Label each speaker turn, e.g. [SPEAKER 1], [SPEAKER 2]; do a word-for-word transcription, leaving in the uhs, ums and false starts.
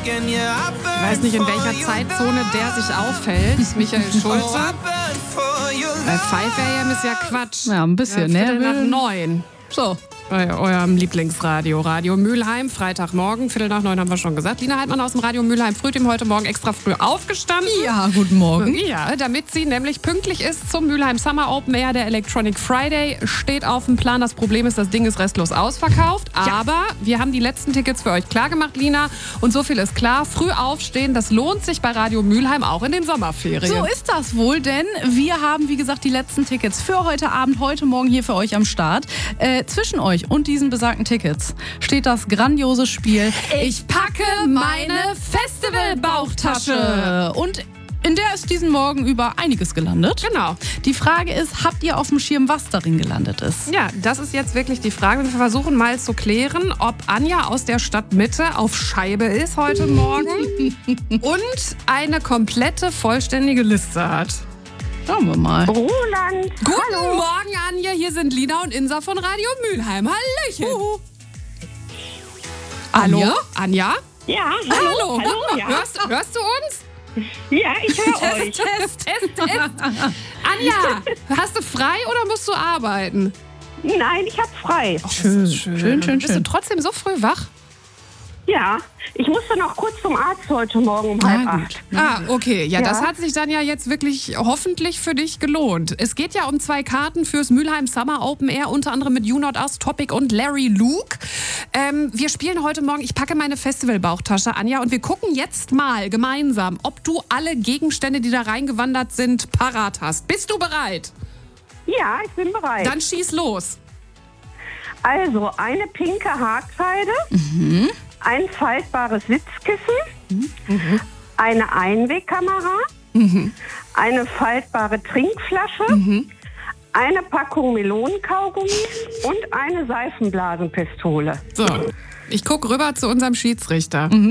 [SPEAKER 1] Ich weiß nicht, in welcher Zeitzone der sich aufhält. Michael Schulze. Bei five a m ist ja Quatsch.
[SPEAKER 2] Ja, ein bisschen,
[SPEAKER 1] ja,
[SPEAKER 2] ne?
[SPEAKER 1] Nach neun.
[SPEAKER 2] So.
[SPEAKER 1] Bei eurem Lieblingsradio, Radio Mülheim, Freitagmorgen, Viertel nach neun haben wir schon gesagt. Lina Heidmann aus dem Radio Mülheim Frühteam heute Morgen extra früh aufgestanden.
[SPEAKER 2] Ja, guten Morgen.
[SPEAKER 1] Ja, damit sie nämlich pünktlich ist zum Mülheim Summer Open Air. Der Electronic Friday steht auf dem Plan. Das Problem ist, das Ding ist restlos ausverkauft.
[SPEAKER 2] Ja.
[SPEAKER 1] Aber wir haben die letzten Tickets für euch klar gemacht, Lina. Und so viel ist klar, früh aufstehen, das lohnt sich bei Radio Mülheim auch in den Sommerferien.
[SPEAKER 2] So ist das wohl, denn wir haben, wie gesagt, die letzten Tickets für heute Abend, heute Morgen hier für euch am Start. Äh, zwischen euch und diesen besagten Tickets steht das grandiose Spiel Ich packe meine Festival-Bauchtasche. Und in der ist diesen Morgen über einiges gelandet.
[SPEAKER 1] Genau.
[SPEAKER 2] Die Frage ist, habt ihr auf dem Schirm, was darin gelandet ist?
[SPEAKER 1] Ja, das ist jetzt wirklich die Frage. Wir versuchen mal zu klären, ob Anja aus der Stadtmitte auf Scheibe ist heute Morgen und eine komplette, vollständige Liste hat.
[SPEAKER 2] Schauen wir mal.
[SPEAKER 3] Roland.
[SPEAKER 1] Guten
[SPEAKER 3] Hallo.
[SPEAKER 1] Morgen, Anja. Hier sind Lina und Insa von Radio Mülheim. Hallöchen.
[SPEAKER 2] Uhu.
[SPEAKER 1] Hallo?
[SPEAKER 2] Anja?
[SPEAKER 1] Anja?
[SPEAKER 3] Ja, hallo.
[SPEAKER 1] Hallo.
[SPEAKER 3] Hallo, ja.
[SPEAKER 1] Hörst, hörst du uns?
[SPEAKER 3] Ja, ich höre euch.
[SPEAKER 1] Test, Test, Test. Anja, hast du frei oder musst du arbeiten?
[SPEAKER 3] Nein, ich habe frei.
[SPEAKER 1] Oh,
[SPEAKER 2] Schön, schön, schön,
[SPEAKER 1] Bist
[SPEAKER 2] schön.
[SPEAKER 1] du trotzdem so früh wach?
[SPEAKER 3] Ja, ich musste noch kurz zum Arzt heute Morgen um halb
[SPEAKER 2] Na gut.
[SPEAKER 3] acht.
[SPEAKER 1] Ah, okay. Ja,
[SPEAKER 3] Ja.
[SPEAKER 1] das hat sich dann ja jetzt wirklich hoffentlich für dich gelohnt. Es geht ja um zwei Karten fürs Mülheim Summer Open Air, unter anderem mit You Not Us, Topic und Larry Luke. Ähm, wir spielen heute Morgen Ich packe meine Festivalbauchtasche, Anja, und wir gucken jetzt mal gemeinsam, ob du alle Gegenstände, die da reingewandert sind, parat hast. Bist du bereit?
[SPEAKER 3] Ja, ich bin bereit.
[SPEAKER 1] Dann schieß los.
[SPEAKER 3] Also, eine pinke Haarkreide, ein faltbares Sitzkissen, eine Einwegkamera, eine faltbare Trinkflasche, eine Packung Melonenkaugummi und eine Seifenblasenpistole.
[SPEAKER 1] So, ich gucke rüber zu unserem Schiedsrichter.